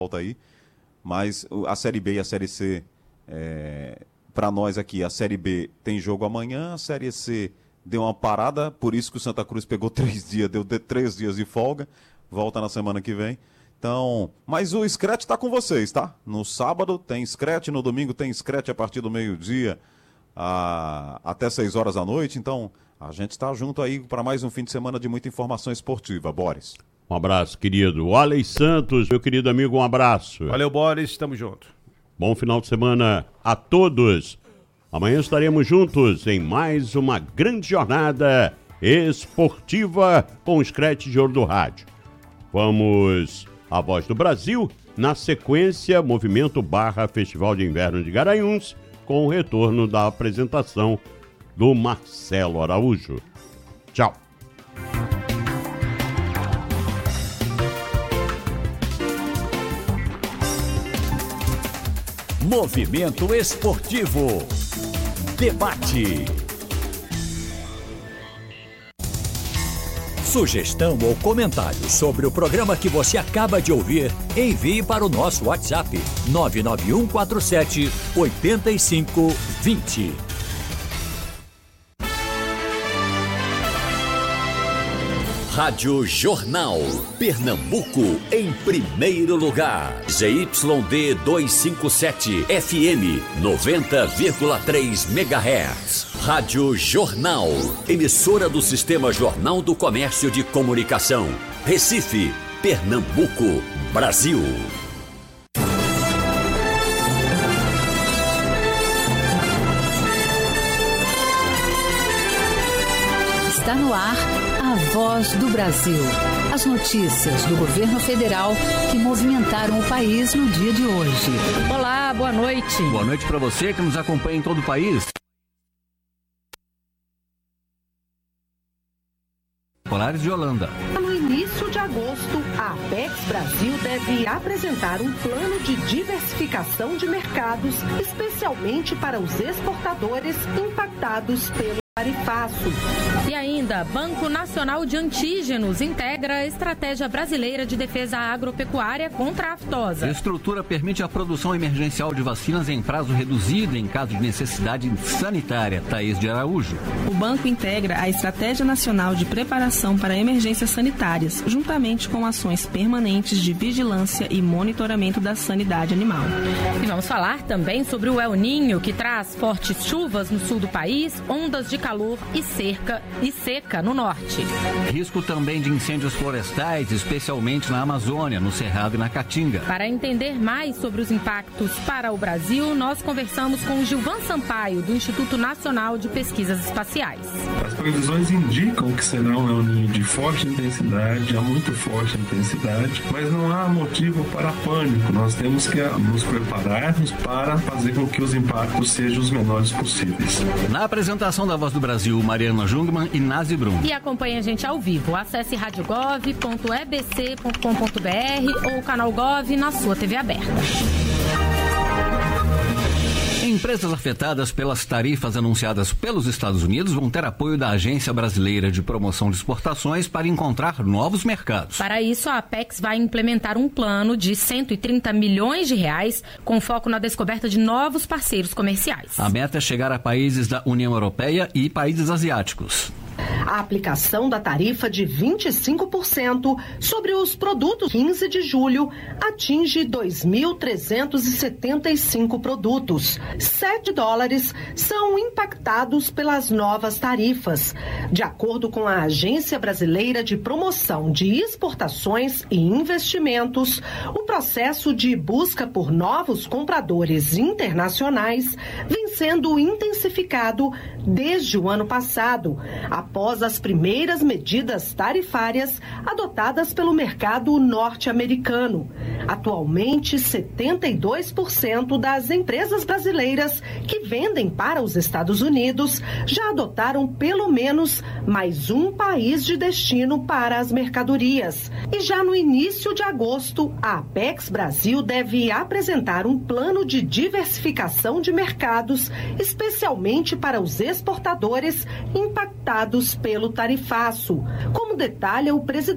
volta aí. Mas a Série B e a Série C, para nós aqui, a Série B tem jogo amanhã, a Série C deu uma parada, por isso que o Santa Cruz pegou 3 dias, deu 3 dias de folga, volta na semana que vem. Então, mas o Scratch está com vocês, tá? No sábado tem Scratch, no domingo tem Scratch a partir do meio-dia até 6 horas da noite. Então, a gente está junto aí para mais um fim de semana de muita informação esportiva. Boris. Um abraço, querido. O Alex Santos, meu querido amigo, um abraço. Valeu, Boris, estamos juntos. Bom final de semana a todos. Amanhã estaremos juntos em mais uma grande jornada esportiva com o Scratch de Ouro do Rádio. Vamos à Voz do Brasil, na sequência, Movimento / Festival de Inverno de Garanhuns, com o retorno da apresentação do Marcelo Araújo. Tchau. Movimento Esportivo. Debate. Sugestão ou comentário sobre o programa que você acaba de ouvir, envie para o nosso WhatsApp 99147-8520. Rádio Jornal, Pernambuco em primeiro lugar. ZYD 257, FM 90,3 MHz. Rádio Jornal, emissora do Sistema Jornal do Comércio de Comunicação. Recife, Pernambuco, Brasil. Está no ar a Voz do Brasil. As notícias do governo federal que movimentaram o país no dia de hoje. Olá, boa noite. Boa noite para você que nos acompanha em todo o país. Polares de Holanda. No início de agosto, a Apex Brasil deve apresentar um plano de diversificação de mercados, especialmente para os exportadores impactados pelo tarifaço. E ainda, Banco Nacional de Antígenos integra a estratégia brasileira de defesa agropecuária contra a aftosa. A estrutura permite a produção emergencial de vacinas em prazo reduzido em caso de necessidade sanitária. Thaís de Araújo. O banco integra a Estratégia Nacional de Preparação para Emergências Sanitárias, juntamente com ações permanentes de vigilância e monitoramento da sanidade animal. E vamos falar também sobre o El Niño, que traz fortes chuvas no sul do país, ondas de calor e seca no norte. Risco também de incêndios florestais, especialmente na Amazônia, no Cerrado e na Caatinga. Para entender mais sobre os impactos para o Brasil, nós conversamos com Gilvan Sampaio, do Instituto Nacional de Pesquisas Espaciais. As previsões indicam que será um El Niño de forte intensidade, a muito forte intensidade, mas não há motivo para pânico. Nós temos que nos prepararmos para fazer com que os impactos sejam os menores possíveis. Na apresentação da Voz do Brasil, Mariana Jungmann e Nazi Brum. E acompanhe a gente ao vivo. Acesse radiogov.ebc.com.br ou o canal Gov na sua TV aberta. Empresas afetadas pelas tarifas anunciadas pelos Estados Unidos vão ter apoio da Agência Brasileira de Promoção de Exportações para encontrar novos mercados. Para isso, a Apex vai implementar um plano de 130 milhões de reais com foco na descoberta de novos parceiros comerciais. A meta é chegar a países da União Europeia e países asiáticos. A aplicação da tarifa de 25% sobre os produtos 15 de julho atinge 2.375 produtos. $7 são impactados pelas novas tarifas. De acordo com a Agência Brasileira de Promoção de Exportações e Investimentos, o processo de busca por novos compradores internacionais vem sendo intensificado desde o ano passado, após as primeiras medidas tarifárias adotadas pelo mercado norte-americano. Atualmente, 72% das empresas brasileiras que vendem para os Estados Unidos já adotaram pelo menos mais um país de destino para as mercadorias. E já no início de agosto, a Apex Brasil deve apresentar um plano de diversificação de mercados, especialmente para os exportadores impactados pelo tarifaço, como detalha o presidente